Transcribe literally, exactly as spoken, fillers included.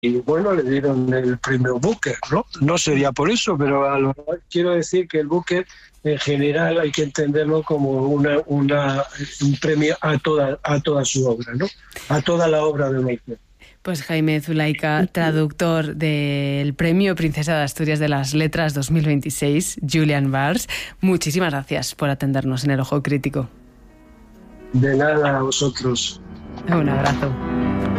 y bueno, le dieron el premio Booker, ¿no? No sería por eso, pero a lo, quiero decir que el Booker en general hay que entenderlo como una, una, un premio a toda, a toda su obra, ¿no? A toda la obra de un autor. Pues Jaime Zulaika, traductor del Premio Princesa de Asturias de las Letras dos mil veintiséis, Julian Barts, muchísimas gracias por atendernos en El Ojo Crítico. De nada, a vosotros. Un abrazo.